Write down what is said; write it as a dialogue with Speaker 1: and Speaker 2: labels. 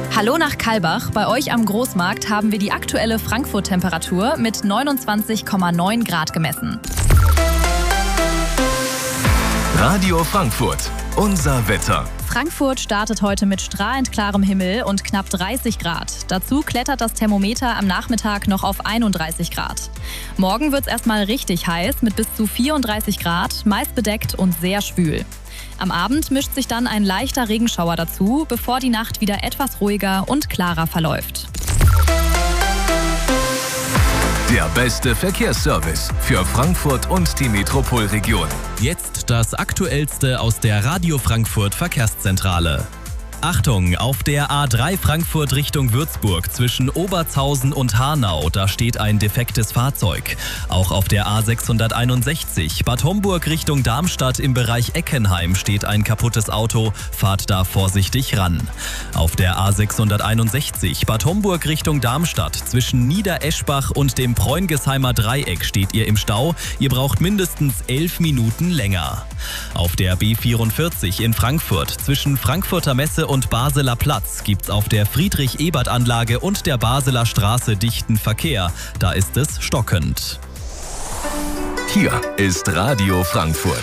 Speaker 1: Hallo nach Kalbach. Bei euch am Großmarkt haben wir die aktuelle Frankfurt-Temperatur mit 29,9 Grad gemessen.
Speaker 2: Radio Frankfurt, unser Wetter.
Speaker 1: Frankfurt startet heute mit strahlend klarem Himmel und knapp 30 Grad. Dazu klettert das Thermometer am Nachmittag noch auf 31 Grad. Morgen wird es erstmal richtig heiß mit bis zu 34 Grad, meist bedeckt und sehr schwül. Am Abend mischt sich dann ein leichter Regenschauer dazu, bevor die Nacht wieder etwas ruhiger und klarer verläuft.
Speaker 2: Der beste Verkehrsservice für Frankfurt und die Metropolregion.
Speaker 3: Jetzt das Aktuellste aus der Radio Frankfurt Verkehrszentrale. Achtung, auf der A3 Frankfurt Richtung Würzburg zwischen Obertshausen und Hanau, da steht ein defektes Fahrzeug. Auch auf der A661 Bad Homburg Richtung Darmstadt im Bereich Eckenheim steht ein kaputtes Auto, fahrt da vorsichtig ran. Auf der A661 Bad Homburg Richtung Darmstadt zwischen Niedereschbach und dem Preungesheimer Dreieck steht ihr im Stau, ihr braucht mindestens 11 Minuten länger. Auf der B44 in Frankfurt zwischen Frankfurter Messe und Basler Platz gibt's auf der Friedrich-Ebert-Anlage und der Basler Straße dichten Verkehr. Da ist es stockend.
Speaker 2: Hier ist Radio Frankfurt.